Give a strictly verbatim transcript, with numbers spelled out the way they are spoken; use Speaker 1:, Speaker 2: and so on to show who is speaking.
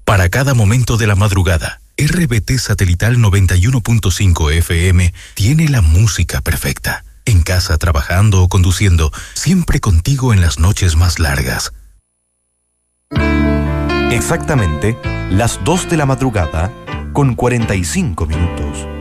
Speaker 1: Para cada momento de la madrugada, R B T Satelital noventa y uno punto cinco F M tiene la música perfecta. En casa, trabajando o conduciendo, siempre contigo en las noches más largas.
Speaker 2: Exactamente las dos de la madrugada con cuarenta y cinco minutos.